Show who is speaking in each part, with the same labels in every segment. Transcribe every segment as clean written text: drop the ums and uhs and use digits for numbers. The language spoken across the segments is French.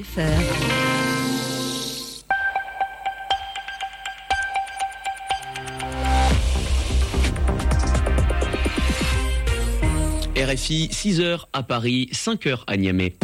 Speaker 1: RFI, 6h à Paris, 5h à Niamey.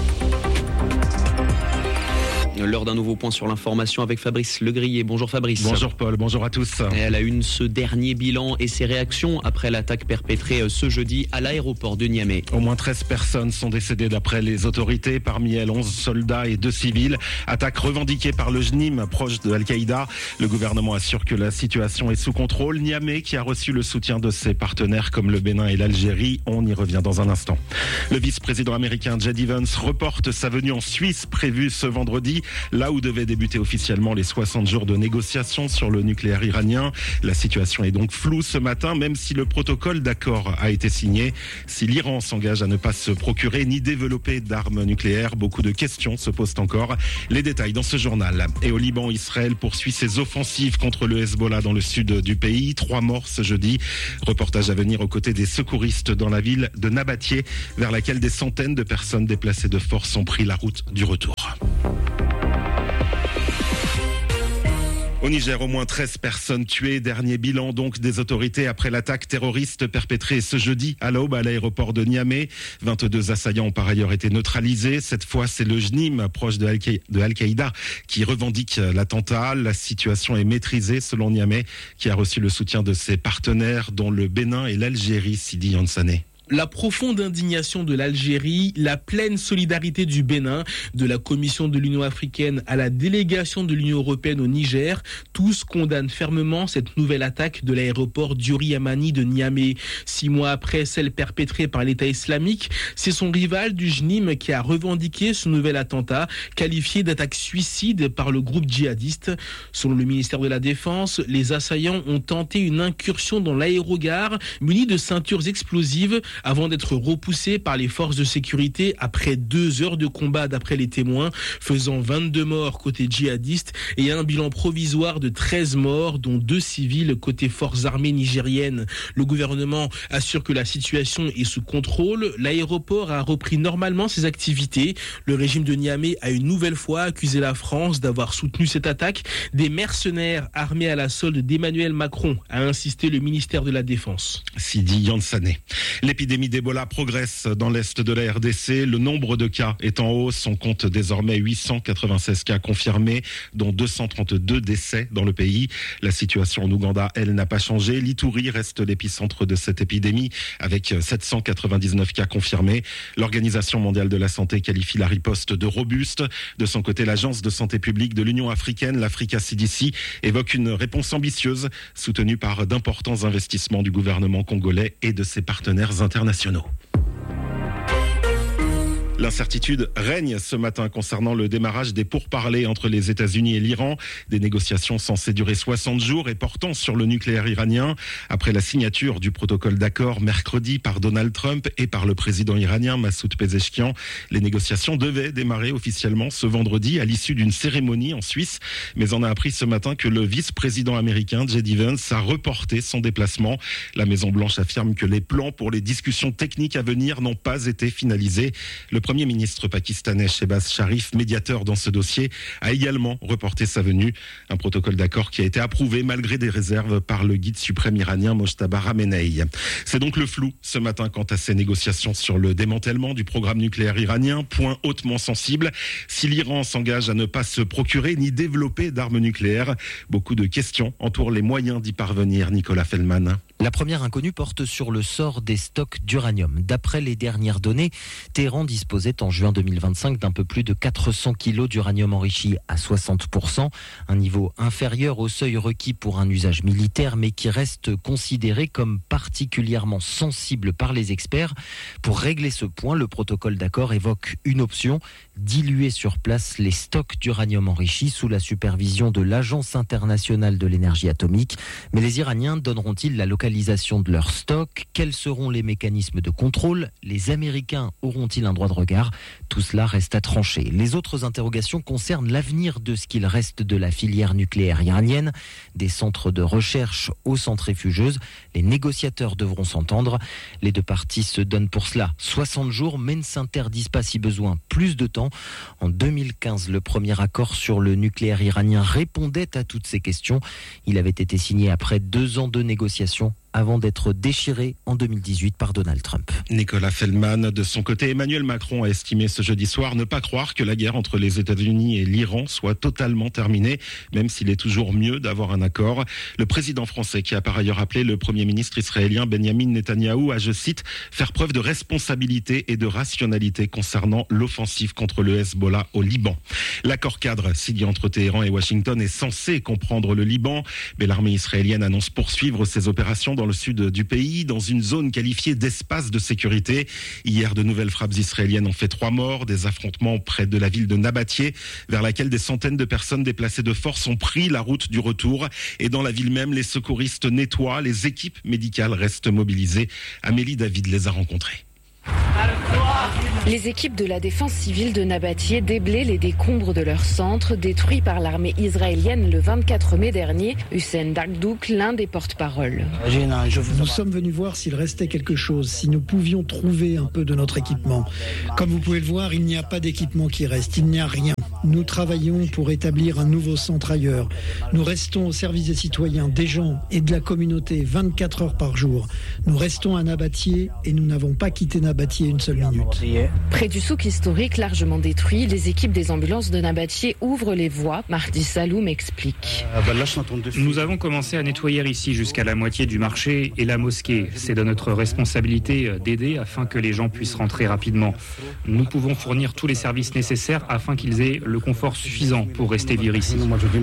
Speaker 1: L'heure d'un nouveau point sur l'information avec Fabrice Legrier. Bonjour Fabrice.
Speaker 2: Bonjour Paul, bonjour à tous.
Speaker 1: Et à la une, ce dernier bilan et ses réactions après l'attaque perpétrée ce jeudi à l'aéroport de Niamey.
Speaker 2: Au moins 13 personnes sont décédées d'après les autorités, parmi elles 11 soldats et 2 civils. Attaque revendiquée par le JNIM, proche de Al-Qaïda. Le gouvernement assure que la situation est sous contrôle. Niamey, qui a reçu le soutien de ses partenaires comme le Bénin et l'Algérie, on y revient dans un instant. Le vice-président américain J.D. Vance reporte sa venue en Suisse prévue ce vendredi, là où devaient débuter officiellement les 60 jours de négociations sur le nucléaire iranien. La situation est donc floue ce matin, même si le protocole d'accord a été signé. Si l'Iran s'engage à ne pas se procurer ni développer d'armes nucléaires, beaucoup de questions se posent encore. Les détails dans ce journal. Et au Liban, Israël poursuit ses offensives contre le Hezbollah dans le sud du pays. 3 morts ce jeudi. Reportage à venir aux côtés des secouristes dans la ville de Nabatieh, vers laquelle des centaines de personnes déplacées de force ont pris la route du retour. Au Niger, au moins 13 personnes tuées. Dernier bilan donc des autorités après l'attaque terroriste perpétrée ce jeudi à l'aube à l'aéroport de Niamey. 22 assaillants ont par ailleurs été neutralisés. Cette fois, c'est le JNIM, proche de Al-Qaïda, qui revendique l'attentat. La situation est maîtrisée selon Niamey, qui a reçu le soutien de ses partenaires, dont le Bénin et l'Algérie, Sidi Yansane.
Speaker 3: La profonde indignation de l'Algérie, la pleine solidarité du Bénin, de la Commission de l'Union africaine à la délégation de l'Union européenne au Niger, tous condamnent fermement cette nouvelle attaque de l'aéroport Diori Hamani de Niamey. 6 mois après celle perpétrée par l'État islamique, c'est son rival du JNIM qui a revendiqué ce nouvel attentat, qualifié d'attaque suicide par le groupe djihadiste. Selon le ministère de la Défense, les assaillants ont tenté une incursion dans l'aérogare munis de ceintures explosives avant d'être repoussés par les forces de sécurité après 2 heures de combat d'après les témoins, faisant 22 morts côté djihadiste et un bilan provisoire de 13 morts, dont 2 civils côté forces armées nigériennes. Le gouvernement assure que la situation est sous contrôle. L'aéroport a repris normalement ses activités. Le régime de Niamey a une nouvelle fois accusé la France d'avoir soutenu cette attaque. Des mercenaires armés à la solde d'Emmanuel Macron, a insisté le ministère de la Défense.
Speaker 2: Sidi Yansane. L'épidémie d'Ebola progresse dans l'est de la RDC. Le nombre de cas est en hausse. On compte désormais 896 cas confirmés, dont 232 décès dans le pays. La situation en Ouganda, elle, n'a pas changé. L'Ituri reste l'épicentre de cette épidémie, avec 799 cas confirmés. L'Organisation mondiale de la santé qualifie la riposte de robuste. De son côté, l'Agence de santé publique de l'Union africaine, l'Africa CDC, évoque une réponse ambitieuse, soutenue par d'importants investissements du gouvernement congolais et de ses partenaires internationaux. L'incertitude règne ce matin concernant le démarrage des pourparlers entre les États-Unis et l'Iran. Des négociations censées durer 60 jours et portant sur le nucléaire iranien. Après la signature du protocole d'accord mercredi par Donald Trump et par le président iranien Massoud Pezeshkian, les négociations devaient démarrer officiellement ce vendredi à l'issue d'une cérémonie en Suisse. Mais on a appris ce matin que le vice-président américain J.D. Vance a reporté son déplacement. La Maison-Blanche affirme que les plans pour les discussions techniques à venir n'ont pas été finalisés. Le Premier ministre pakistanais Shehbaz Sharif, médiateur dans ce dossier, a également reporté sa venue. Un protocole d'accord qui a été approuvé malgré des réserves par le guide suprême iranien Mojtaba Khamenei. C'est donc le flou ce matin quant à ces négociations sur le démantèlement du programme nucléaire iranien, point hautement sensible. Si l'Iran s'engage à ne pas se procurer ni développer d'armes nucléaires, beaucoup de questions entourent les moyens d'y parvenir. Nicolas Fellman.
Speaker 4: La première inconnue porte sur le sort des stocks d'uranium. D'après les dernières données, Téhéran disposait en juin 2025 d'un peu plus de 400 kilos d'uranium enrichi à 60%, un niveau inférieur au seuil requis pour un usage militaire, mais qui reste considéré comme particulièrement sensible par les experts. Pour régler ce point, le protocole d'accord évoque une option, diluer sur place les stocks d'uranium enrichi sous la supervision de l'Agence internationale de l'énergie atomique. Mais les Iraniens donneront-ils la localisation de leurs stocks? Quels seront les mécanismes de contrôle? Les Américains auront-ils un droit de regard? Tout cela reste à trancher. Les autres interrogations concernent l'avenir de ce qu'il reste de la filière nucléaire iranienne, des centres de recherche aux centrifugeuses. Les négociateurs devront s'entendre. Les deux parties se donnent pour cela 60 jours, mais ne s'interdisent pas si besoin plus de temps. an. En 2015, le premier accord sur le nucléaire iranien répondait à toutes ces questions. Il avait été signé après 2 ans de négociations avant d'être déchiré en 2018 par Donald Trump.
Speaker 2: Nicolas Feldman, de son côté, Emmanuel Macron a estimé ce jeudi soir ne pas croire que la guerre entre les États-Unis et l'Iran soit totalement terminée, même s'il est toujours mieux d'avoir un accord. Le président français, qui a par ailleurs appelé le Premier ministre israélien Benjamin Netanyahou à, je cite, faire preuve de responsabilité et de rationalité concernant l'offensive contre le Hezbollah au Liban. L'accord cadre signé entre Téhéran et Washington est censé comprendre le Liban, mais l'armée israélienne annonce poursuivre ses opérations dans le sud du pays, dans une zone qualifiée d'espace de sécurité. Hier, de nouvelles frappes israéliennes ont fait 3 morts, des affrontements près de la ville de Nabatieh, vers laquelle des centaines de personnes déplacées de force ont pris la route du retour. Et dans la ville même, les secouristes nettoient, les équipes médicales restent mobilisées. Amélie David les a rencontrées.
Speaker 5: Les équipes de la défense civile de Nabatieh déblaient les décombres de leur centre, détruit par l'armée israélienne le 24 mai dernier. Hussein Dakdouk, l'un des porte-parole.
Speaker 6: Nous sommes venus voir s'il restait quelque chose, si nous pouvions trouver un peu de notre équipement. Comme vous pouvez le voir, il n'y a pas d'équipement qui reste, il n'y a rien. Nous travaillons pour établir un nouveau centre ailleurs. Nous restons au service des citoyens, des gens et de la communauté 24 heures par jour. Nous restons à Nabatieh et nous n'avons pas quitté Nabatieh une seule minute.
Speaker 5: Près du souk historique largement détruit, les équipes des ambulances de Nabatieh ouvrent les voies. Mardi Saloum explique.
Speaker 7: Nous avons commencé à nettoyer ici jusqu'à la moitié du marché et la mosquée. C'est de notre responsabilité d'aider afin que les gens puissent rentrer rapidement. Nous pouvons fournir tous les services nécessaires afin qu'ils aient le confort suffisant pour rester vivre ici.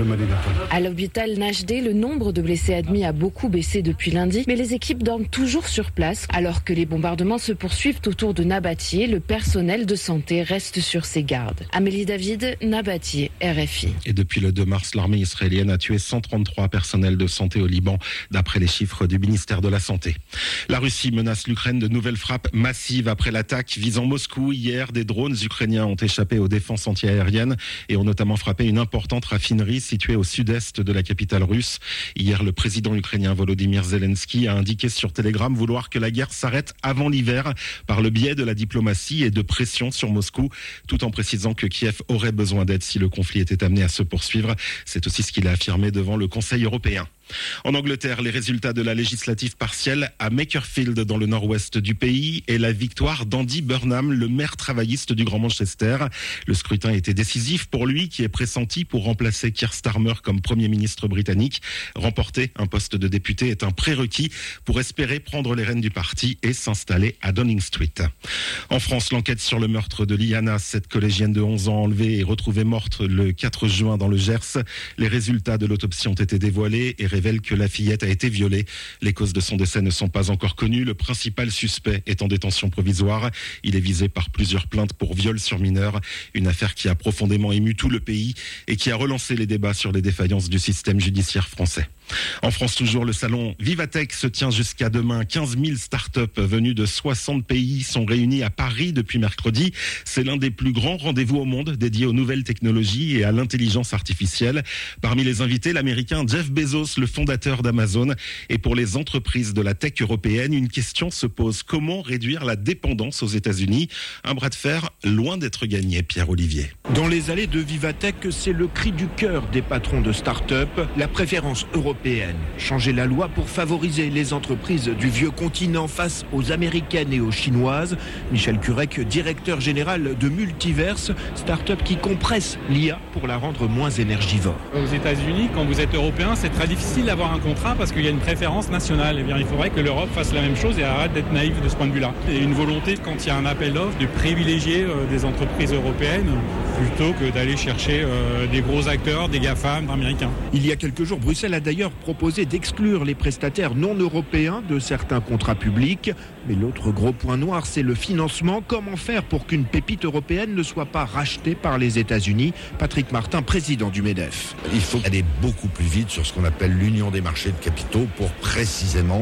Speaker 5: À l'hôpital Najdeh, le nombre de blessés admis a beaucoup baissé depuis lundi, mais les équipes dorment toujours sur place. Alors que les bombardements se poursuivent autour de Nabatieh, le personnel de santé reste sur ses gardes. Amélie David, Nabatieh, RFI.
Speaker 2: Et depuis le 2 mars, l'armée israélienne a tué 133 personnels de santé au Liban, d'après les chiffres du ministère de la Santé. La Russie menace l'Ukraine de nouvelles frappes massives après l'attaque visant Moscou. Hier, des drones ukrainiens ont échappé aux défenses antiaériennes et ont notamment frappé une importante raffinerie située au sud-est de la capitale russe. Hier, le président ukrainien Volodymyr Zelensky a indiqué sur Telegram vouloir que la guerre s'arrête avant l'hiver par le biais de la diplomatie et de pression sur Moscou, tout en précisant que Kiev aurait besoin d'aide si le conflit était amené à se poursuivre. C'est aussi ce qu'il a affirmé devant le Conseil européen. En Angleterre, les résultats de la législative partielle à Makerfield dans le nord-ouest du pays et la victoire d'Andy Burnham, le maire travailliste du Grand Manchester. Le scrutin était décisif pour lui qui est pressenti pour remplacer Keir Starmer comme Premier ministre britannique. Remporter un poste de député est un prérequis pour espérer prendre les rênes du parti et s'installer à Downing Street. En France, l'enquête sur le meurtre de Liana, cette collégienne de 11 ans enlevée et retrouvée morte le 4 juin dans le Gers. Les résultats de l'autopsie ont été dévoilés et révèle que la fillette a été violée. Les causes de son décès ne sont pas encore connues. Le principal suspect est en détention provisoire. Il est visé par plusieurs plaintes pour viol sur mineur. Une affaire qui a profondément ému tout le pays et qui a relancé les débats sur les défaillances du système judiciaire français. En France toujours, le salon Vivatech se tient jusqu'à demain. 15 000 startups venues de 60 pays sont réunies à Paris depuis mercredi. C'est l'un des plus grands rendez-vous au monde dédié aux nouvelles technologies et à l'intelligence artificielle. Parmi les invités, l'américain Jeff Bezos, le fondateur d'Amazon. Et pour les entreprises de la tech européenne, une question se pose. Comment réduire la dépendance aux États-Unis? Un bras de fer loin d'être gagné, Pierre-Olivier.
Speaker 8: Dans les allées de Vivatech, c'est le cri du cœur des patrons de start-up, la préférence européenne. Changer la loi pour favoriser les entreprises du vieux continent face aux américaines et aux chinoises. Michel Curec, directeur général de Multiverse, start-up qui compresse l'IA pour la rendre moins énergivore.
Speaker 9: Aux États-Unis, quand vous êtes européen, c'est très difficile d'avoir un contrat parce qu'il y a une préférence nationale. Eh bien, il faudrait que l'Europe fasse la même chose et arrête d'être naïve de ce point de vue-là. Et une volonté, quand il y a un appel d'offres, de privilégier des entreprises européennes plutôt que d'aller chercher des gros acteurs, des GAFAM, américains.
Speaker 8: Il y a quelques jours, Bruxelles a d'ailleurs proposé d'exclure les prestataires non européens de certains contrats publics. Mais l'autre gros point noir, c'est le financement. Comment faire pour qu'une pépite européenne ne soit pas rachetée par les États-Unis? Patrick Martin, président du MEDEF.
Speaker 10: Il faut aller beaucoup plus vite sur ce qu'on appelle l'union des marchés de capitaux pour précisément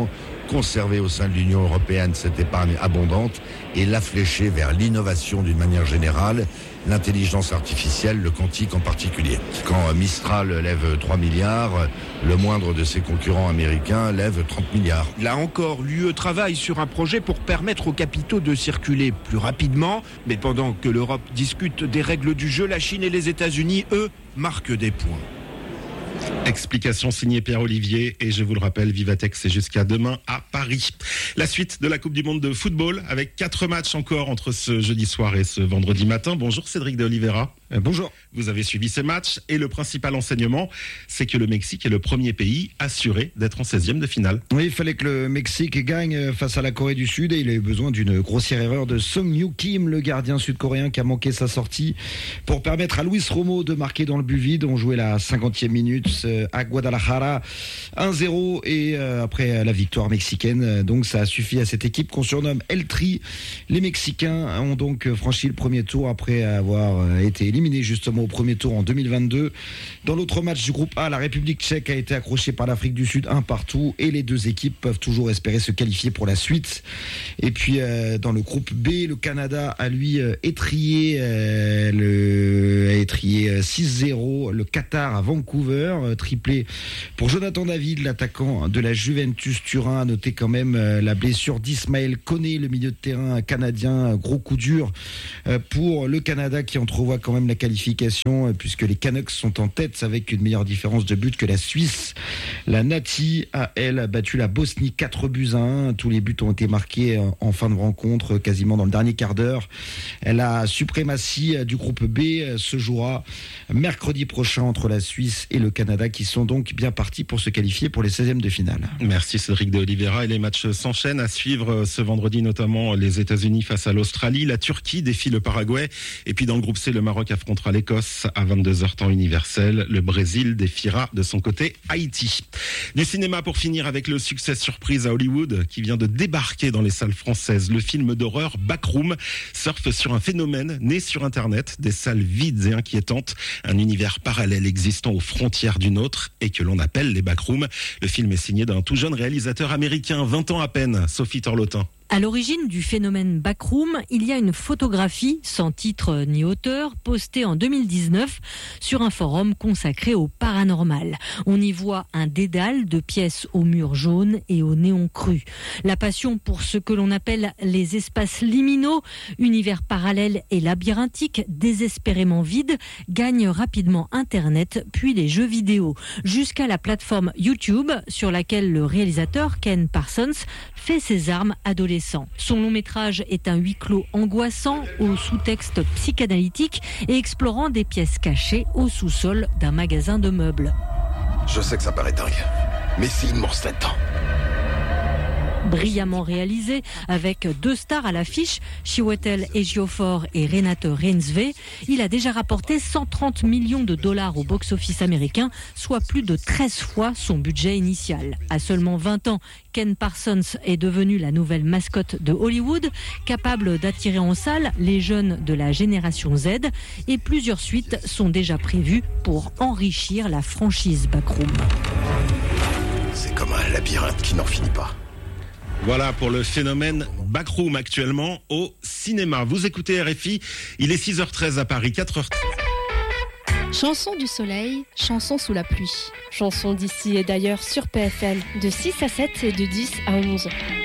Speaker 10: conserver au sein de l'Union européenne cette épargne abondante et la flécher vers l'innovation d'une manière générale, l'intelligence artificielle, le quantique en particulier. Quand Mistral lève 3 milliards, le moindre de ses concurrents américains lève 30 milliards.
Speaker 8: Là encore, l'UE travaille sur un projet pour permettre aux capitaux de circuler plus rapidement. Mais pendant que l'Europe discute des règles du jeu, la Chine et les États-Unis, eux, marquent des points.
Speaker 2: Explication signée Pierre-Olivier et je vous le rappelle, Vivatech c'est jusqu'à demain à Paris. La suite de la Coupe du Monde de football avec 4 matchs encore entre ce jeudi soir et ce vendredi matin. Bonjour Cédric de Oliveira.
Speaker 11: Bonjour.
Speaker 2: Vous avez suivi ces matchs et le principal enseignement, c'est que le Mexique est le premier pays assuré d'être en 16e de finale.
Speaker 11: Oui, il fallait que le Mexique gagne face à la Corée du Sud et il a eu besoin d'une grossière erreur de Sung-Yu Kim, le gardien sud-coréen qui a manqué sa sortie pour permettre à Luis Romo de marquer dans le but vide. On jouait la 50e minute à Guadalajara 1-0 et après la victoire mexicaine, donc ça a suffi à cette équipe qu'on surnomme El Tri. Les Mexicains ont donc franchi le premier tour après avoir été éliminés justement au premier tour en 2022. Dans l'autre match du groupe A, la République tchèque a été accrochée par l'Afrique du Sud 1-1 et les deux équipes peuvent toujours espérer se qualifier pour la suite. Et puis dans le groupe B, le Canada a lui étrié 6-0 le Qatar à Vancouver, triplé pour Jonathan David, l'attaquant de la Juventus Turin. À noter quand même la blessure d'Ismaël Koné, le milieu de terrain canadien, gros coup dur pour le Canada qui entrevoit quand même la qualification puisque les Canucks sont en tête avec une meilleure différence de but que la Suisse. La Nati a, elle, battu la Bosnie 4-1. Tous les buts ont été marqués en fin de rencontre, quasiment dans le dernier quart d'heure. La suprématie du groupe B se jouera mercredi prochain entre la Suisse et le Canada qui sont donc bien partis pour se qualifier pour les 16e de finale.
Speaker 2: Merci Cédric de Oliveira et les matchs s'enchaînent à suivre ce vendredi, notamment les États-Unis face à l'Australie, la Turquie défie le Paraguay et puis dans le groupe C, le Maroc affrontera l'Écosse à 22h temps universel. Le Brésil défiera de son côté Haïti. Du cinéma pour finir avec le succès surprise à Hollywood qui vient de débarquer dans les salles françaises. Le film d'horreur Backroom surfe sur un phénomène né sur Internet, des salles vides et inquiétantes, un univers parallèle existant aux frontières d'une autre et que l'on appelle les backrooms. Le film est signé d'un tout jeune réalisateur américain, 20 ans à peine, Sophie Torlotin.
Speaker 12: À l'origine du phénomène Backroom, il y a une photographie sans titre ni auteur postée en 2019 sur un forum consacré au paranormal. On y voit un dédale de pièces aux murs jaunes et au néon cru. La passion pour ce que l'on appelle les espaces liminaux, univers parallèles et labyrinthiques, désespérément vides, gagne rapidement Internet puis les jeux vidéo, jusqu'à la plateforme YouTube sur laquelle le réalisateur Ken Parsons fait ses armes adolescentes. Son long métrage est un huis clos angoissant au sous-texte psychanalytique et explorant des pièces cachées au sous-sol d'un magasin de meubles.
Speaker 13: Je sais que ça paraît dingue, mais c'est immense là-dedans.
Speaker 12: Brillamment réalisé, avec 2 stars à l'affiche, Chiwetel Ejiofor et Renate Reinsve, il a déjà rapporté 130 millions de dollars au box-office américain, soit plus de 13 fois son budget initial. À seulement 20 ans, Ken Parsons est devenu la nouvelle mascotte de Hollywood, capable d'attirer en salle les jeunes de la génération Z, et plusieurs suites sont déjà prévues pour enrichir la franchise Backroom.
Speaker 13: C'est comme un labyrinthe qui n'en finit pas.
Speaker 2: Voilà pour le phénomène Backroom actuellement au cinéma. Vous écoutez RFI, il est 6h13 à Paris, 4h13.
Speaker 14: Chanson du soleil, chanson sous la pluie. Chanson d'ici et d'ailleurs sur PFL, de 6 à 7 et de 10 à 11.